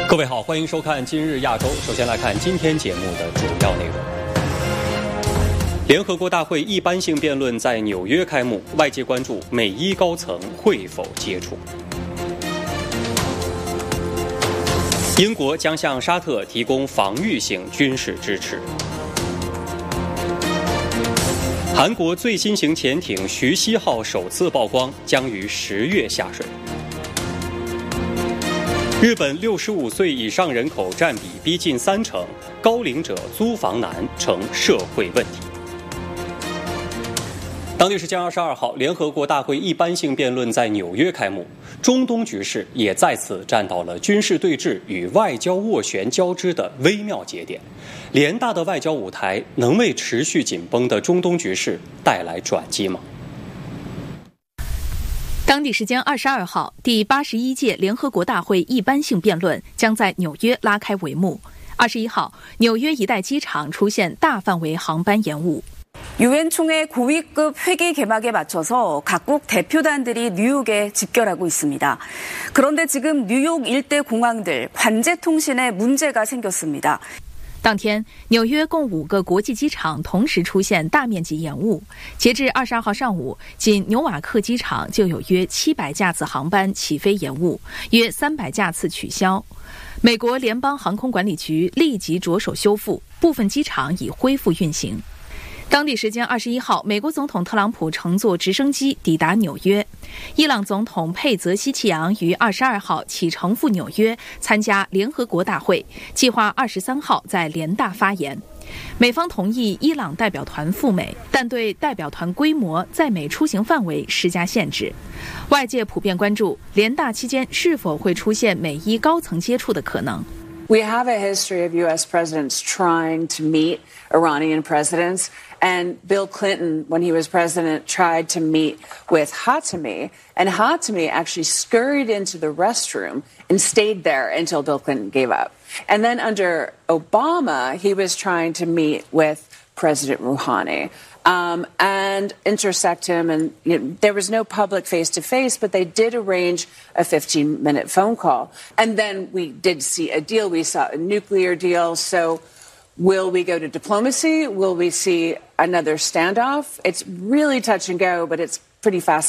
各位好，欢迎收看今日亚洲。首先来看今天节目的主要内容。联合国大会一般性辩论在纽约开幕，外界关注美伊高层会否接触。英国将向沙特提供防御性军事支持。韩国最新型潜艇徐熙号首次曝光，将于10月下水。日本65岁以上人口占比逼近30%，高龄者租房难成社会问题。当地时间22号，联合国大会一般性辩论在纽约开幕，中东局势也在此站到了军事对峙与外交斡旋交织的微妙节点。联大的外交舞台能为持续紧绷的中东局势带来转机吗？ 当地时间22号，第81届联合国大会一般性辩论将在纽约拉开帷幕。21号，纽约一带机场出现大范围航班延误。 유엔 총회 고위급 회기 개막에 맞춰서 각국 대표단들이 뉴욕에 집결하고 있습니다. 그런데 지금 뉴욕 일대 공항들 관제 통신에 문제가 생겼습니다. 当天，纽约共5个国际机场同时出现大面积延误。截至22号上午，仅纽瓦克机场就有约700架次航班起飞延误，约300架次取消。美国联邦航空管理局立即着手修复，部分机场已恢复运行。当地时间21号，美国总统特朗普乘坐直升机抵达纽约。伊朗总统佩泽希奇扬于22号启程赴纽约参加联合国大会，计划23号在联大发言。美方同意伊朗代表团赴美，但对代表团规模、在美出行范围施加限制。外界普遍关注联大期间是否会出现美伊高层接触的可能。 We have a history of U.S. presidents trying to meet Iranian presidents, and Bill Clinton, when he was president, tried to meet with Khatami, and Khatami actually scurried into the restroom and stayed there until Bill Clinton gave up. And then under Obama, he was trying to meet with President Rouhani. And intersect him. And there was no public face-to-face, but they did arrange a 15-minute phone call. And then we did see a deal. We saw a nuclear deal. So will we go to diplomacy? Will we see another standoff? It's really touch and go, but it's pretty fast.